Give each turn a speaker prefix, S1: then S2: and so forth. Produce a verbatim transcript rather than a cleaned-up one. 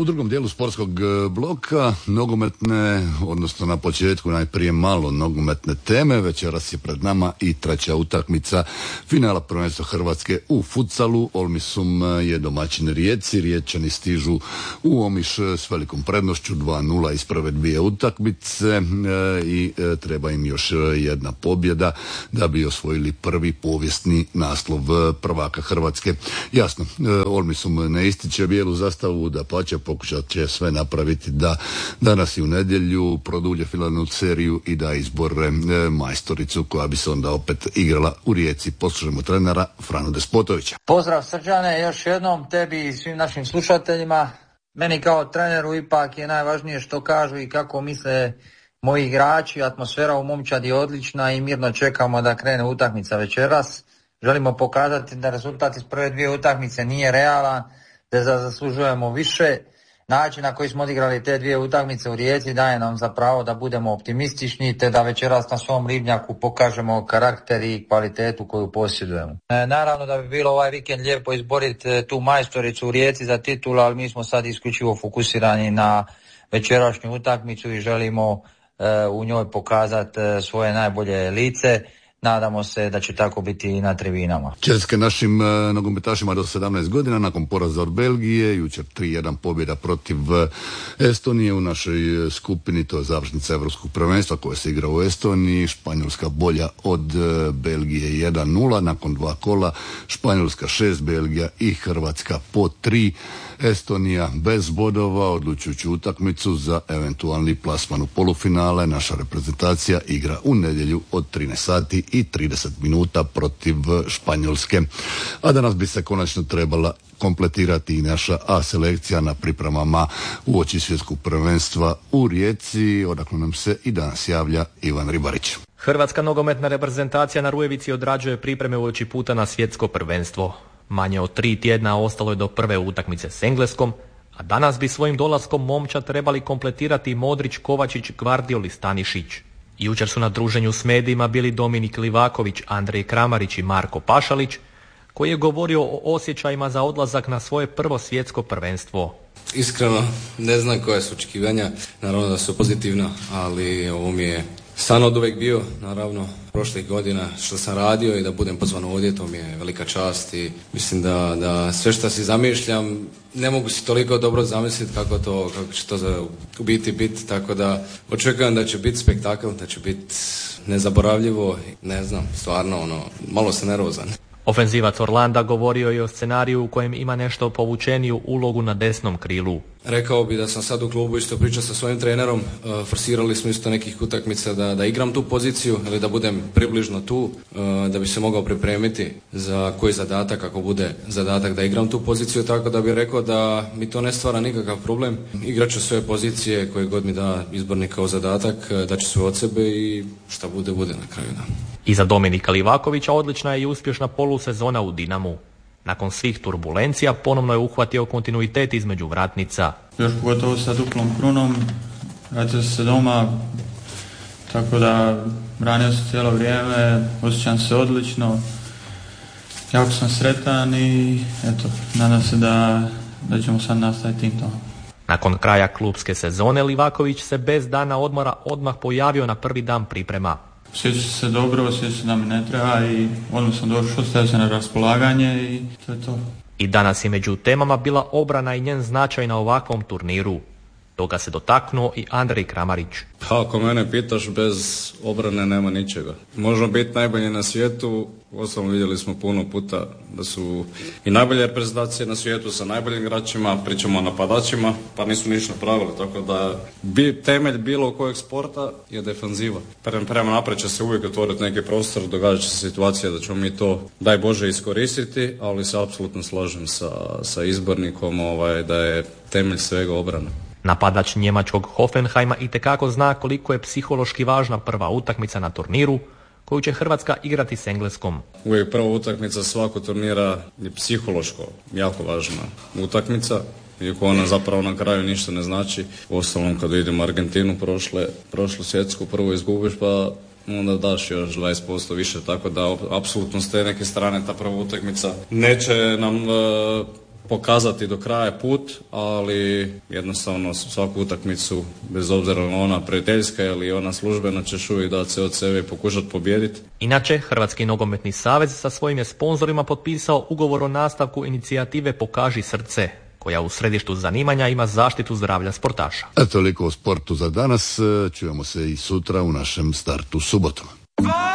S1: U drugom dijelu sportskog bloka nogometne, odnosno na početku najprije malo nogometne teme. Večeras je pred nama i treća utakmica finala prvenstva Hrvatske u futsalu. Olmisum je domaćin Rijeci, Riječani stižu u Omiš s velikom prednošću dva nula iz prve dvije utakmice i treba im još jedna pobjeda da bi osvojili prvi povijesni naslov prvaka Hrvatske. Jasno, Olmisum ne ističe bijelu zastavu, da pače pokušat će sve napraviti da danas i u nedjelju produlje finalnu seriju i da izbore majstoricu koja bi se onda opet igrala u Rijeci. Poslušajmo trenera Franu Despotovića.
S2: Pozdrav Srđane, još jednom tebi i svim našim slušateljima. Meni kao treneru ipak je najvažnije što kažu i kako misle moji igrači. Atmosfera u momčadi je odlična i mirno čekamo da krene utakmica večeras. Želimo pokazati da rezultat iz prve dvije utakmice nije realan, da zaslužujemo više. Način na koji smo odigrali te dvije utakmice u Rijeci daje nam za pravo da budemo optimistični te da večeras na svom ribnjaku pokažemo karakter i kvalitetu koju posjedujemo. E, naravno da bi bilo ovaj vikend lijepo izboriti tu majstoricu u Rijeci za titulu, ali mi smo sad isključivo fokusirani na večerašnju utakmicu i želimo e, u njoj pokazati e, svoje najbolje lice. Nadamo se da će tako biti i na tribinama.
S1: Čestitke našim e, nogometašima do sedamnaest godina nakon poraza od Belgije, jučer tri jedan pobjeda protiv Estonije u našoj skupini, to je završnica Europskog prvenstva koja se igra u Estoniji. Španjolska bolja od e, Belgije jedan nula, nakon dva kola Španjolska šest, Belgija i Hrvatska po tri. Estonija bez bodova, odlučujuću utakmicu za eventualni plasman u polufinale. Naša reprezentacija igra u nedjelju od trinaest sati i trideset minuta protiv Španjolske. A danas bi se konačno trebala kompletirati i naša A selekcija na pripremama uoči svjetskog prvenstva u Rijeci, odakle nam se i danas javlja Ivan Ribarić.
S3: Hrvatska nogometna reprezentacija na Rujevici odrađuje pripreme uoči puta na svjetsko prvenstvo. Manje od tri tjedna ostalo je do prve utakmice s Engleskom, a danas bi svojim dolaskom momčad trebali kompletirati Modrić, Kovačić, Gvardiol i Stanišić. Jučer su na druženju s medijima bili Dominik Livaković, Andrej Kramarić i Marko Pašalić, koji je govorio o osjećajima za odlazak na svoje prvo svjetsko prvenstvo.
S4: Iskreno, ne znam koja su očekivanja, naravno da su pozitivna, ali ovo mi je san od uvijek bio, naravno, prošlih godina što sam radio i da budem pozvan ovdje, to mi je velika čast i mislim da, da sve što si zamišljam, ne mogu si toliko dobro zamisliti kako to, kako će to za, u biti biti, tako da očekujem da će biti spektakl, da će biti nezaboravljivo, ne znam, stvarno, ono, malo sam nervozan.
S3: Ofenzivac Orlanda govorio je o scenariju u kojem ima nešto povučeniju ulogu na desnom krilu.
S4: Rekao bi da sam sad u klubu isto pričao sa svojim trenerom, uh, forsirali smo isto nekih utakmica da, da igram tu poziciju ili da budem približno tu, uh, da bi se mogao pripremiti za koji zadatak ako bude zadatak da igram tu poziciju, tako da bih rekao da mi to ne stvara nikakav problem. Igrat ću sve pozicije koje god mi da izbornik kao zadatak, da ću sve od sebe i šta bude, bude na kraju. Da.
S3: Iza Dominika Livakovića odlična je i uspješna polusezona u Dinamu. Nakon svih turbulencija ponovno je uhvatio kontinuitet između vratnica.
S5: Još pogotovo sa duplom krunom, vratio sam se doma, tako da branio sam cijelo vrijeme, osjećam se odlično, jako sam sretan i eto, nadam se da, da ćemo sad nastaviti tim to.
S3: Nakon kraja klubske sezone Livaković se bez dana odmora odmah pojavio na prvi dan priprema.
S5: Osjećam se dobro, osjećam da mi ne treba i odmah sam došao, stavio se na raspolaganje i to je to.
S3: I danas je među temama bila obrana i njen značaj na ovakvom turniru. Toga se dotaknuo i Andrej Kramarić.
S6: Pa ako mene pitaš, bez obrane nema ničega. Možemo biti najbolji na svijetu, uostalom vidjeli smo puno puta da su i najbolje reprezentacije na svijetu sa najboljim igračima, pričamo o napadačima, pa nisu ništa napravili, tako da bi, temelj bilo kojeg sporta je defanziva. Prema, prema naprijed će se uvijek otvoriti neki prostor, događa se situacija da ćemo mi to, daj Bože, iskoristiti, ali se apsolutno slažem sa, sa izbornikom ovaj, da je temelj svega obrana.
S3: Napadač njemačkog Hoffenheima itekako zna koliko je psihološki važna prva utakmica na turniru koju će Hrvatska igrati s Engleskom.
S6: Uvijek prva utakmica svakog turnira je psihološko jako važna utakmica, iako ona zapravo na kraju ništa ne znači. Uostalom kad idemo Argentinu prošle, prošlu svjetsku prvo izgubiš pa onda daš još dvadeset posto više, tako da apsolutno s te neke strane ta prva utakmica neće nam uh, pokazati do kraja put, ali jednostavno svaku utakmicu, bez obzira na ona prijateljska ili ona službena, ćeš uvijek dati se od sebe i pokušati pobijediti.
S3: Inače, Hrvatski nogometni savez sa svojim je sponzorima potpisao ugovor o nastavku inicijative Pokaži srce, koja u središtu zanimanja ima zaštitu zdravlja sportaša.
S1: A toliko o sportu za danas, čujemo se i sutra u našem startu subotom.